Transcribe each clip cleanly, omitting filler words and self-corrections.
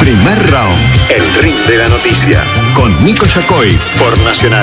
Primer round. El ring de la noticia. Con Nico Yacoy. Por Nacional.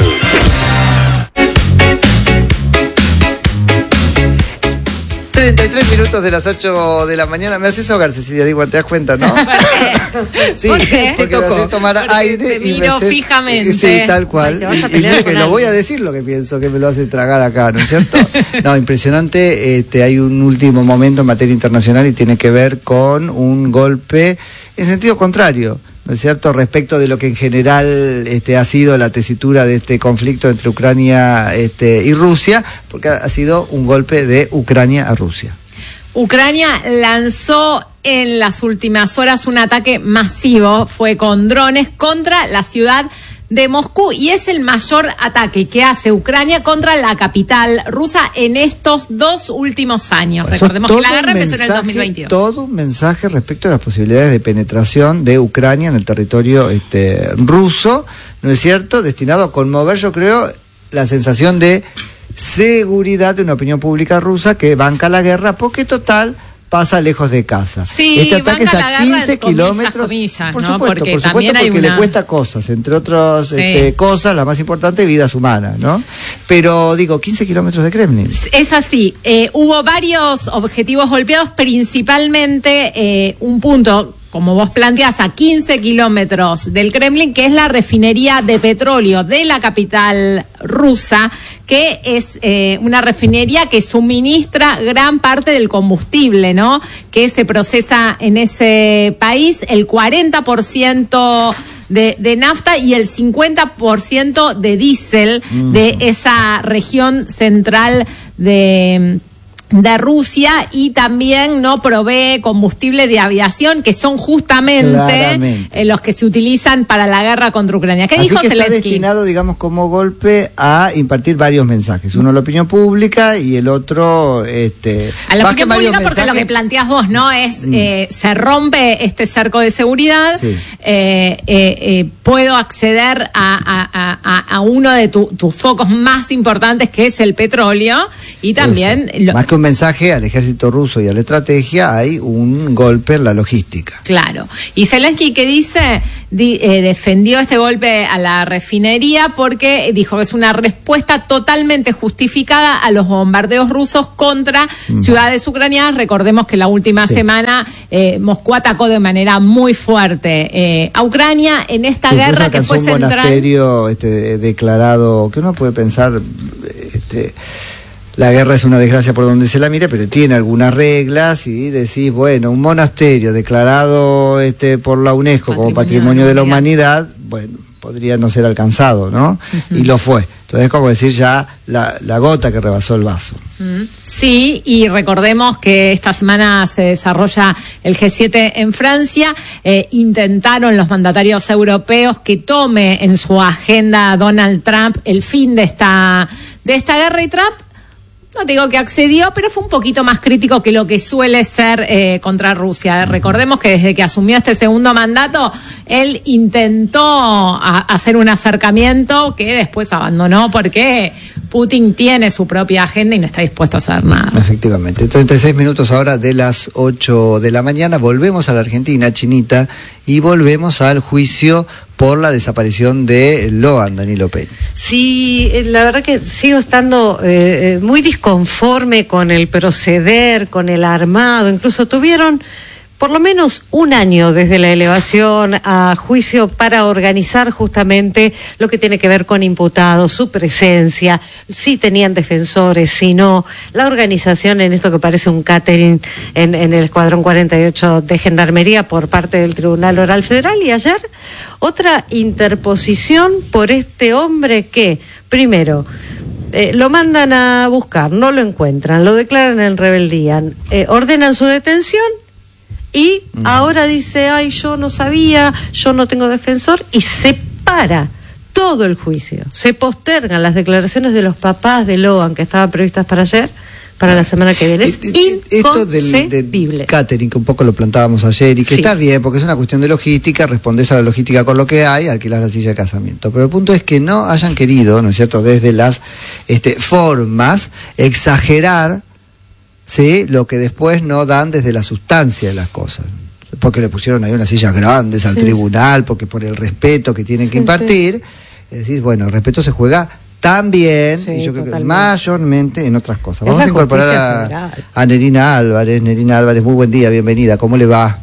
33 minutos de las 8 de la mañana. Me haces ahogar, Cecilia, digo, te das cuenta, ¿no? Sí, ¿por qué? porque me haces tomar aire te y me miro haces, fijamente. Sí, tal cual. Ay, Y creo que lo voy a decir lo que pienso, que me lo hace tragar acá, ¿no es cierto? No, impresionante. Hay un último momento en materia internacional y tiene que ver con un golpe en sentido contrario, ¿no es cierto?, respecto de lo que en general ha sido la tesitura de este conflicto entre Ucrania y Rusia, porque ha sido un golpe de Ucrania a Rusia. Ucrania lanzó en las últimas horas un ataque masivo, fue con drones contra la ciudad de Moscú, y es el mayor ataque que hace Ucrania contra la capital rusa en estos 2 últimos años. Recordemos que la guerra empezó en el 2022. Todo un mensaje respecto a las posibilidades de penetración de Ucrania en el territorio ruso, ¿no es cierto?, destinado a conmover, yo creo, la sensación de seguridad de una opinión pública rusa que banca la guerra, porque total pasa lejos de casa. Sí, este ataque es banca a 15 kilómetros. Comillas, por ¿no? supuesto, porque le cuesta cosas, entre otras cosas, la más importante, vidas humanas, ¿no? Pero digo, 15 kilómetros de Kremlin. Es así. Hubo varios objetivos golpeados, principalmente un punto, como vos planteás, a 15 kilómetros del Kremlin, que es la refinería de petróleo de la capital rusa, que es una refinería que suministra gran parte del combustible, ¿no?, que se procesa en ese país, el 40% de nafta y el 50% de diésel de esa región central de Rusia, y también no provee combustible de aviación, que son justamente los que se utilizan para la guerra contra Ucrania. ¿Qué Así dijo que Zelensky? Está destinado, digamos, como golpe a impartir varios mensajes. Uno a la opinión pública y el otro... a la opinión pública, porque lo que planteás vos, ¿no?, es se rompe este cerco de seguridad, sí. Puedo acceder a uno de tus focos más importantes, que es el petróleo, y también... Más que un mensaje al ejército ruso y a la estrategia, hay un golpe en la logística. Claro. Y Zelensky, ¿qué dice? Defendió este golpe a la refinería porque dijo que es una respuesta totalmente justificada a los bombardeos rusos contra ciudades ucranianas. Recordemos que la última semana Moscú atacó de manera muy fuerte a Ucrania en esta guerra que fue central. Un monasterio declarado, que uno puede pensar... La guerra es una desgracia por donde se la mire, pero tiene algunas reglas, y decís, bueno, un monasterio declarado por la UNESCO como Patrimonio de la Humanidad, bueno, podría no ser alcanzado, ¿no? Y lo fue. Entonces es como decir ya la gota que rebasó el vaso. Sí, y recordemos que esta semana se desarrolla el G7 en Francia. Intentaron los mandatarios europeos que tome en su agenda Donald Trump el fin de esta guerra, y Trump, no digo que accedió, pero fue un poquito más crítico que lo que suele ser contra Rusia. Recordemos que desde que asumió este segundo mandato, él intentó hacer un acercamiento que después abandonó porque Putin tiene su propia agenda y no está dispuesto a hacer nada. Efectivamente. 36 minutos ahora de las 8 de la mañana. Volvemos a la Argentina, Chinita, y volvemos al juicio por la desaparición de Loan, Danilo Peña. Sí, la verdad que sigo estando muy disconforme con el proceder, con el armado. Incluso tuvieron por lo menos un año desde la elevación a juicio para organizar justamente lo que tiene que ver con imputados, su presencia, si tenían defensores, si no, la organización en esto que parece un catering en el Escuadrón 48 de Gendarmería por parte del Tribunal Oral Federal. Y ayer otra interposición por este hombre que, primero, lo mandan a buscar, no lo encuentran, lo declaran en rebeldía, ordenan su detención. Y ahora dice, ay, yo no sabía, yo no tengo defensor, y se para todo el juicio. Se postergan las declaraciones de los papás de Loan, que estaban previstas para ayer, para la semana que viene. Es esto del catering, que un poco lo plantábamos ayer, y que está bien, porque es una cuestión de logística, respondés a la logística con lo que hay, alquilás la silla de casamiento. Pero el punto es que no hayan querido, ¿no es cierto?, desde las formas, exagerar, ¿sí?, lo que después no dan desde la sustancia de las cosas. porque le pusieron ahí unas sillas grandes al tribunal, porque por el respeto que tienen que impartir, es decir, bueno, el respeto se juega también, y yo creo que mayormente en otras cosas. Vamos a incorporar a Nerina Álvarez. Nerina Álvarez, muy buen día, bienvenida, ¿cómo le va?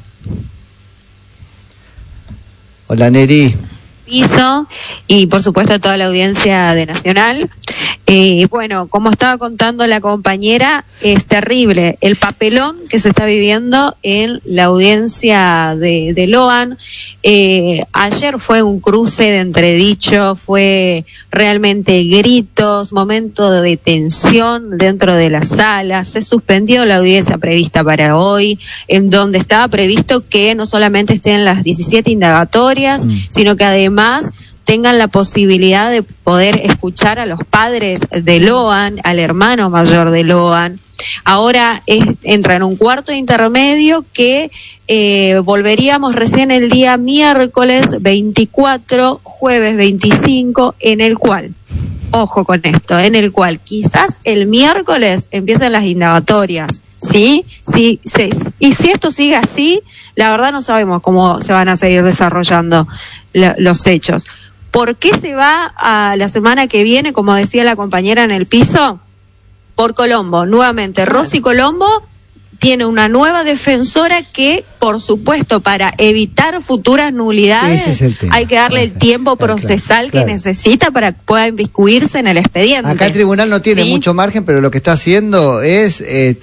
Hola, Neri. Piso, y por supuesto a toda la audiencia de Nacional. Bueno, como estaba contando la compañera, es terrible el papelón que se está viviendo en la audiencia de Loan. Ayer fue un cruce de entredicho, fue realmente gritos, momento de tensión dentro de la sala. Se suspendió la audiencia prevista para hoy, en donde estaba previsto que no solamente estén las 17 indagatorias, sino que además tengan la posibilidad de poder escuchar a los padres de Loan, al hermano mayor de Loan. Ahora entra en un cuarto intermedio que volveríamos recién el día miércoles 24, jueves 25, en el cual, ojo con esto, en el cual quizás el miércoles empiecen las indagatorias, ¿sí? Y si esto sigue así, la verdad no sabemos cómo se van a seguir desarrollando los hechos. ¿Por qué se va a la semana que viene, como decía la compañera en el piso? Por Colombo, nuevamente. Rosy Colombo tiene una nueva defensora que, por supuesto, para evitar futuras nulidades, hay que darle el tiempo procesal que necesita para que pueda inmiscuirse en el expediente. Acá el tribunal no tiene mucho margen, pero lo que está haciendo es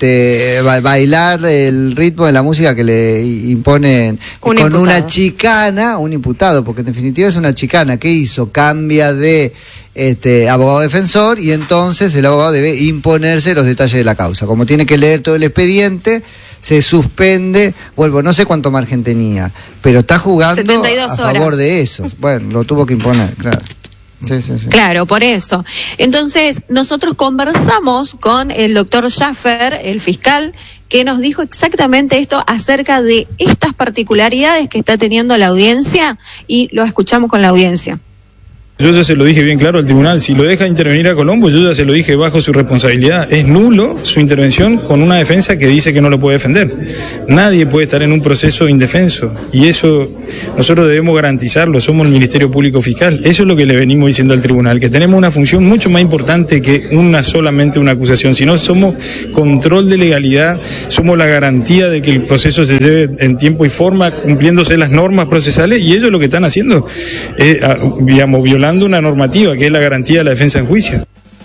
bailar el ritmo de la música que le imponen con imputado. Una chicana, un imputado, porque en definitiva es una chicana. ¿Qué hizo? Cambia de abogado defensor, y entonces el abogado debe imponerse los detalles de la causa. Como tiene que leer todo el expediente, se suspende. No sé cuánto margen tenía, pero está jugando 72 a favor de eso. Bueno, lo tuvo que imponer, claro. Sí. Claro, por eso. Entonces, nosotros conversamos con el doctor Schaffer, el fiscal, que nos dijo exactamente esto acerca de estas particularidades que está teniendo la audiencia, y lo escuchamos con la audiencia. Yo ya se lo dije bien claro al tribunal, si lo deja intervenir a Colombo, yo ya se lo dije bajo su responsabilidad. Es nulo su intervención con una defensa que dice que no lo puede defender. Nadie puede estar en un proceso indefenso, y eso nosotros debemos garantizarlo, somos el Ministerio Público Fiscal. Eso es lo que le venimos diciendo al tribunal, que tenemos una función mucho más importante que solamente una acusación, sino somos control de legalidad, somos la garantía de que el proceso se lleve en tiempo y forma, cumpliéndose las normas procesales, y ellos lo que están haciendo es, violando una normativa que es la garantía de la defensa en juicio.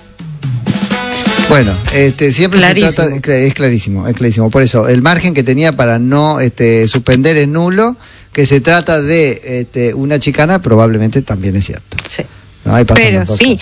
Bueno, siempre clarísimo. Se trata, es clarísimo. Por eso, el margen que tenía para no suspender es nulo. Que se trata de una chicana, probablemente también es cierto. Sí. ¿No? Pero sí.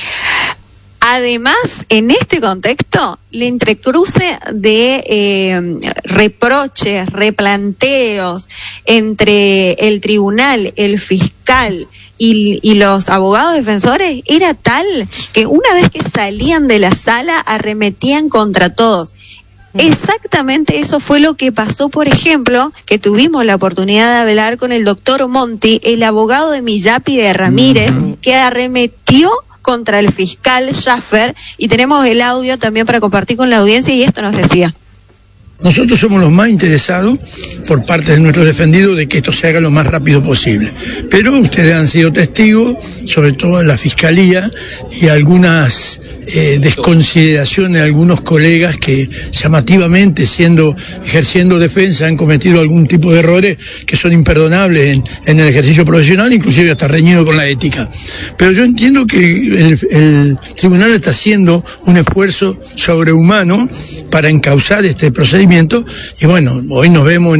Además, en este contexto, el entrecruce de reproches, replanteos entre el tribunal, el fiscal y los abogados defensores era tal que una vez que salían de la sala arremetían contra todos. Exactamente eso fue lo que pasó, por ejemplo, que tuvimos la oportunidad de hablar con el doctor Monti, el abogado de Millapi de Ramírez, que arremetió contra el fiscal Schaffer, y tenemos el audio también para compartir con la audiencia, y esto nos decía. Nosotros somos los más interesados, por parte de nuestros defendidos, de que esto se haga lo más rápido posible. Pero ustedes han sido testigos, sobre todo en la Fiscalía, y algunas desconsideraciones de algunos colegas que llamativamente, ejerciendo defensa, han cometido algún tipo de errores que son imperdonables en el ejercicio profesional, inclusive hasta reñido con la ética. Pero yo entiendo que el tribunal está haciendo un esfuerzo sobrehumano para encauzar este procedimiento, y bueno, hoy nos vemos en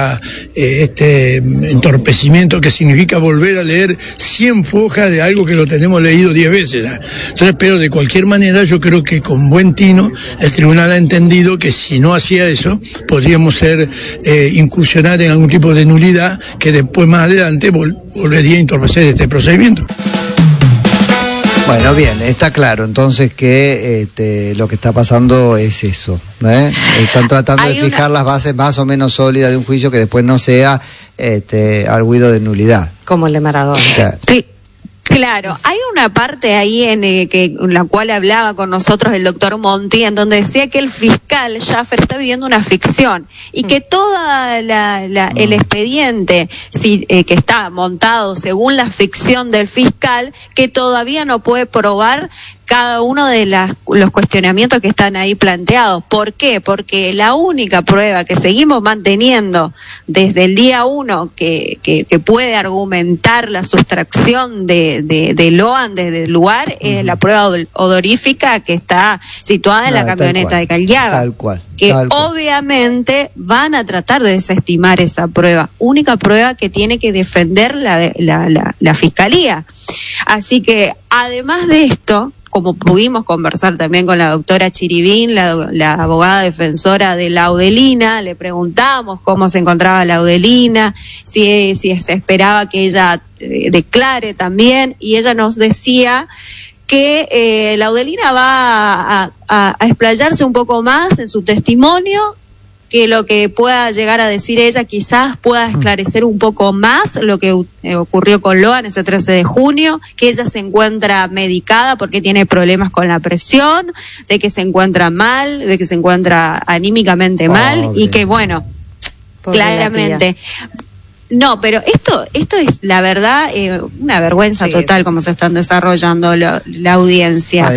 este entorpecimiento que significa volver a leer 100 fojas de algo que lo tenemos leído 10 veces. Entonces, pero de cualquier manera, yo creo que con buen tino el tribunal ha entendido que si no hacía eso, podríamos incursionar en algún tipo de nulidad que después, más adelante, volvería a entorpecer este procedimiento. Bueno, bien, está claro entonces que lo que está pasando es eso, ¿eh? Están tratando de fijar las bases más o menos sólidas de un juicio que después no sea arguido de nulidad. Como el de Maradona. Claro. Claro, hay una parte ahí en la cual hablaba con nosotros el doctor Monti, en donde decía que el fiscal Schaffer está viviendo una ficción y que toda el expediente que está montado según la ficción del fiscal, que todavía no puede probar cada uno de los cuestionamientos que están ahí planteados. ¿Por qué? Porque la única prueba que seguimos manteniendo desde el día 1 que puede argumentar la sustracción de Loan desde el lugar es la prueba odorífica que está situada en la camioneta de Caliaba. Tal cual. Que obviamente van a tratar de desestimar esa prueba, única prueba que tiene que defender la fiscalía. Así que, además de esto, como pudimos conversar también con la doctora Chiribín, la abogada defensora de Laudelina, le preguntamos cómo se encontraba Laudelina, si se esperaba que ella declare también, y ella nos decía que Laudelina va a explayarse un poco más en su testimonio, que lo que pueda llegar a decir ella quizás pueda esclarecer un poco más lo que ocurrió con Loan ese 13 de junio, que ella se encuentra medicada porque tiene problemas con la presión, de que se encuentra mal, de que se encuentra anímicamente mal, y que bueno, claramente... No, pero esto es la verdad una vergüenza total como se están desarrollando la audiencia.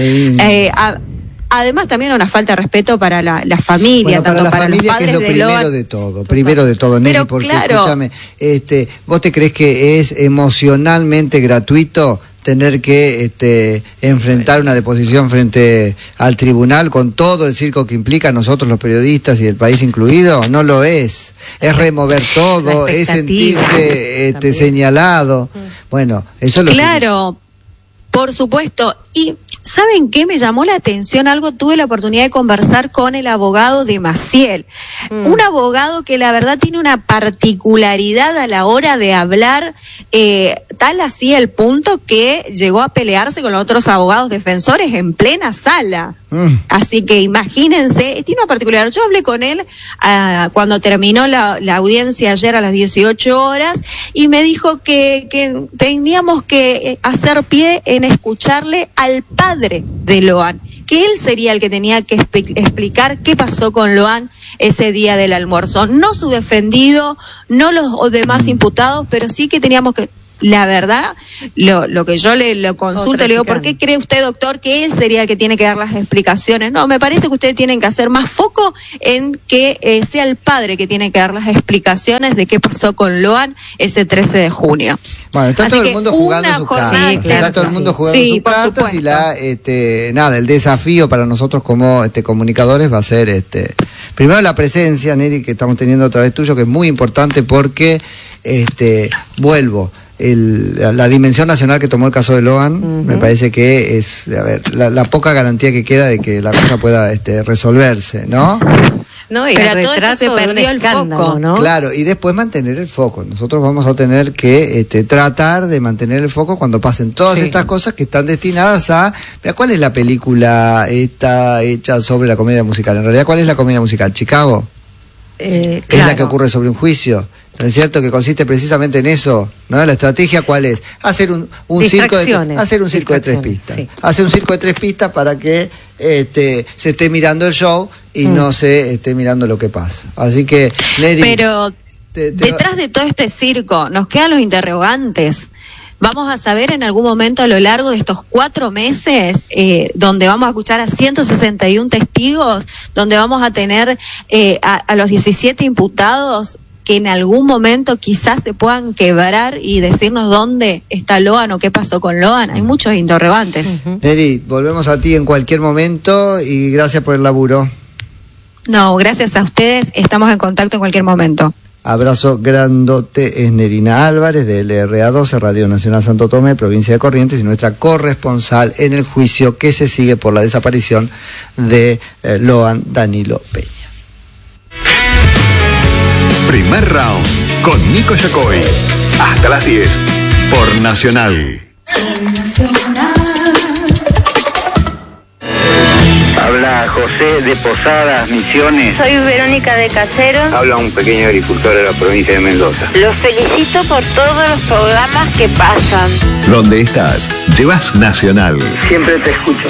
Además también una falta de respeto para la familia, tanto para los padres de Loan. Primero de todo, Nelly, porque claro, escúchame, ¿vos te crees que es emocionalmente gratuito tener que enfrentar una deposición frente al tribunal con todo el circo que implica nosotros los periodistas y el país incluido? No lo es. Es remover todo, es sentirse señalado. Bueno, eso es lo Claro, por supuesto. Y ¿saben qué? Me llamó la atención algo. Tuve la oportunidad de conversar con el abogado de Maciel. Un abogado que la verdad tiene una particularidad a la hora de hablar, tal así el punto que llegó a pelearse con los otros abogados defensores en plena sala. Así que imagínense, tiene una particularidad. Yo hablé con él cuando terminó la audiencia ayer a las 18 horas y me dijo que teníamos que hacer pie en escucharle al padre de Loan, que él sería el que tenía que explicar qué pasó con Loan ese día del almuerzo. No su defendido, no los demás imputados, pero sí que teníamos que... La verdad, lo que yo le consulto, le digo, ¿por qué cree usted, doctor, que él sería el que tiene que dar las explicaciones? No, me parece que ustedes tienen que hacer más foco en que sea el padre que tiene que dar las explicaciones de qué pasó con Loan ese 13 de junio. Bueno, está todo el mundo jugando sus cartas. Está todo el mundo jugando sus cartas y el desafío para nosotros como comunicadores va a ser primero la presencia, Neri, que estamos teniendo otra vez tuyo, que es muy importante porque vuelvo. La dimensión nacional que tomó el caso de Loan, me parece que es, la poca garantía que queda de que la cosa pueda resolverse, ¿no? No, y pero todo esto se perdió el foco, ¿no? Claro, y después mantener el foco. Nosotros vamos a tener que tratar de mantener el foco cuando pasen todas estas cosas que están destinadas a... Mira, ¿cuál es la película esta hecha sobre la comedia musical? En realidad, ¿cuál es la comedia musical? ¿Chicago? Es la que ocurre sobre un juicio. ¿No es cierto? Que consiste precisamente en eso, ¿no? La estrategia, ¿cuál es? Hacer un circo de 3 pistas. Sí. Hacer un circo de 3 pistas para que se esté mirando el show y no se esté mirando lo que pasa. Así que, Neri... Pero detrás de todo este circo nos quedan los interrogantes. Vamos a saber en algún momento a lo largo de estos 4 meses, donde vamos a escuchar a 161 testigos, donde vamos a tener a los 17 imputados, que en algún momento quizás se puedan quebrar y decirnos dónde está Loan o qué pasó con Loan. Hay muchos interrogantes. Neri, volvemos a ti en cualquier momento y gracias por el laburo. No, gracias a ustedes. Estamos en contacto en cualquier momento. Abrazo grandote. Es Nerina Álvarez de LRA12, Radio Nacional Santo Tomé, provincia de Corrientes, y nuestra corresponsal en el juicio que se sigue por la desaparición de Loan Danilo Peña. Primer round con Nico Yacoy. Hasta las 10 por Nacional. Habla José de Posadas, Misiones. Soy Verónica de Casero. Habla un pequeño agricultor de la provincia de Mendoza. Los felicito por todos los programas que pasan. Donde estás, llevas Nacional. Siempre te escucho.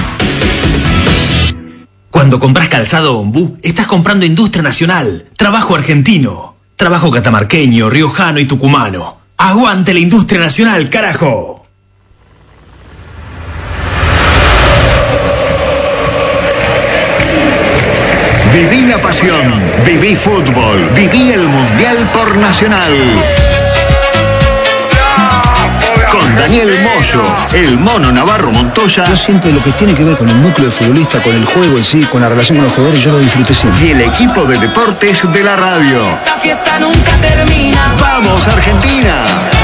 Cuando compras calzado Ombú, estás comprando industria nacional, trabajo argentino, trabajo catamarqueño, riojano y tucumano. ¡Aguante la industria nacional, carajo! Viví la pasión, viví fútbol, viví el Mundial por Nacional. Con Daniel Moyo, el Mono Navarro Montoya. Yo siempre lo que tiene que ver con el núcleo de futbolista, con el juego en sí, con la relación con los jugadores, yo lo disfruté siempre. Y el equipo de deportes de la radio. Esta fiesta nunca termina. ¡Vamos, Argentina!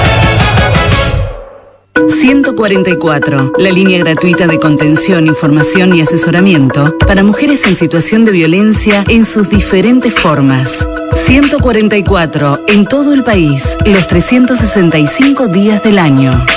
144, la línea gratuita de contención, información y asesoramiento para mujeres en situación de violencia en sus diferentes formas. 144, en todo el país, los 365 días del año.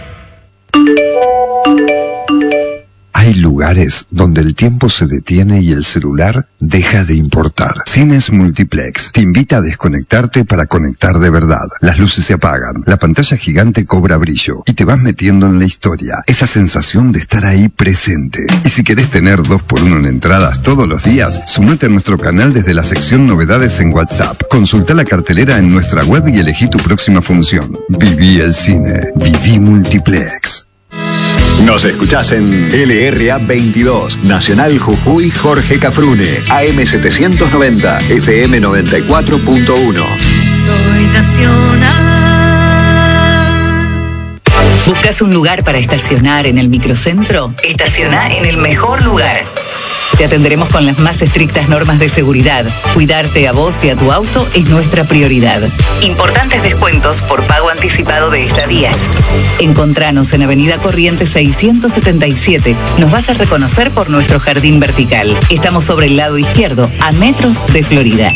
Hay lugares donde el tiempo se detiene y el celular deja de importar. Cines Multiplex te invita a desconectarte para conectar de verdad. Las luces se apagan, la pantalla gigante cobra brillo y te vas metiendo en la historia. Esa sensación de estar ahí presente. Y si querés tener 2x1 en entradas todos los días, sumate a nuestro canal desde la sección novedades en WhatsApp. Consulta la cartelera en nuestra web y elegí tu próxima función. Viví el cine. Viví Multiplex. Nos escuchás en LRA 22, Nacional Jujuy Jorge Cafrune, AM 790, FM 94.1. Soy nacional. ¿Buscas un lugar para estacionar en el microcentro? Estaciona en el mejor lugar. Te atenderemos con las más estrictas normas de seguridad. Cuidarte a vos y a tu auto es nuestra prioridad. Importantes descuentos por pago anticipado de estadías. Encontranos en Avenida Corrientes 677. Nos vas a reconocer por nuestro jardín vertical. Estamos sobre el lado izquierdo, a metros de Florida.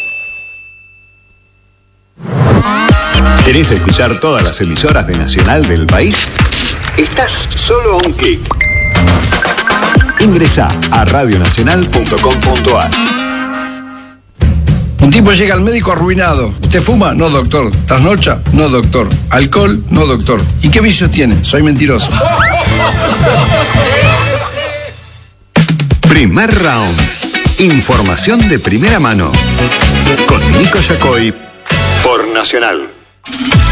¿Querés escuchar todas las emisoras de Nacional del país? Estás solo a un clic. Ingresá a radionacional.com.ar. Un tipo llega al médico arruinado. ¿Usted fuma? No, doctor. ¿Trasnocha? No, doctor. ¿Alcohol? No, doctor. ¿Y qué vicios tiene? Soy mentiroso. Primer round. Información de primera mano. Con Nico Yacoy por Nacional.